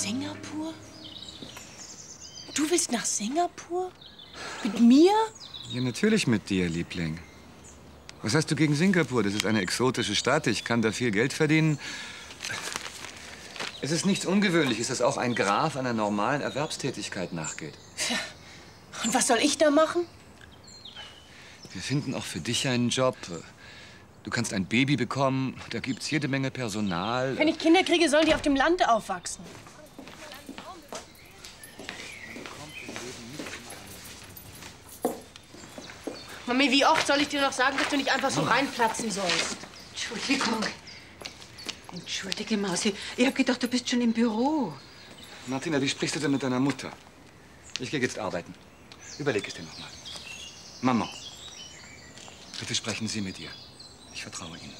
Singapur? Du willst nach Singapur? Mit mir? Ja, natürlich mit dir, Liebling. Was hast du gegen Singapur? Das ist eine exotische Stadt. Ich kann da viel Geld verdienen. Es ist nichts Ungewöhnliches, dass auch ein Graf einer normalen Erwerbstätigkeit nachgeht. Ja. Und was soll ich da machen? Wir finden auch für dich einen Job. Du kannst ein Baby bekommen. Da gibt's jede Menge Personal. Wenn ich Kinder kriege, sollen die auf dem Land aufwachsen. Mami, wie oft soll ich dir noch sagen, dass du nicht einfach so reinplatzen sollst? Entschuldigung. Entschuldige, Mausi. Ich hab gedacht, du bist schon im Büro. Martina, wie sprichst du denn mit deiner Mutter? Ich gehe jetzt arbeiten. Überleg es dir noch mal. Maman, bitte sprechen Sie mit ihr. Ich vertraue Ihnen.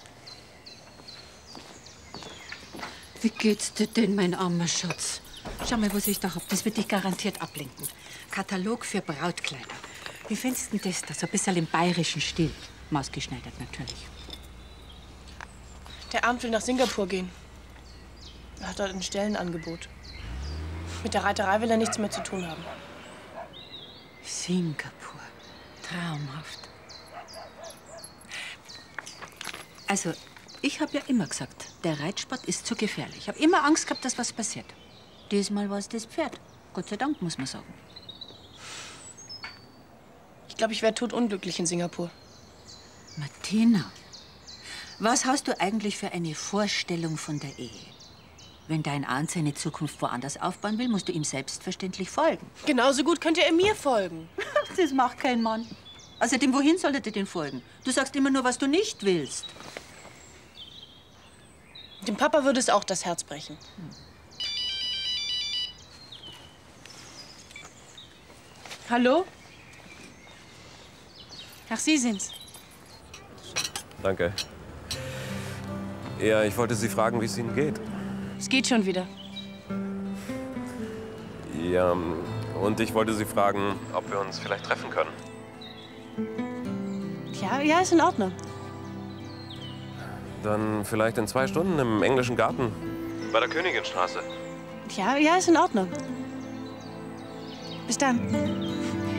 Wie geht's dir denn, mein armer Schatz? Schau mal, was ich da hab. Das wird dich garantiert ablenken. Katalog für Brautkleider. Wie findest du denn das da? So ein bisschen im bayerischen Stil. Maßgeschneidert natürlich. Der Arndt will nach Singapur gehen. Er hat dort ein Stellenangebot. Mit der Reiterei will er nichts mehr zu tun haben. Singapur. Traumhaft. Also, ich habe ja immer gesagt, der Reitsport ist zu gefährlich. Ich habe immer Angst gehabt, dass was passiert. Diesmal war es das Pferd. Gott sei Dank, muss man sagen. Ich glaube, ich wäre totunglücklich in Singapur. Martina, was hast du eigentlich für eine Vorstellung von der Ehe? Wenn dein Arndt seine Zukunft woanders aufbauen will, musst du ihm selbstverständlich folgen. Genauso gut könnte er mir folgen. Das macht kein Mann. Außerdem, wohin soll er dir denn folgen? Du sagst immer nur, was du nicht willst. Dem Papa würde es auch das Herz brechen. Hallo? Ach, Sie sind's. Danke. Ja, ich wollte Sie fragen, wie es Ihnen geht. Es geht schon wieder. Ja, und ich wollte Sie fragen, ob wir uns vielleicht treffen können. Ja, ist in Ordnung. Dann vielleicht in 2 Stunden im englischen Garten. Bei der Königinstraße. Ja, ist in Ordnung. Bis dann.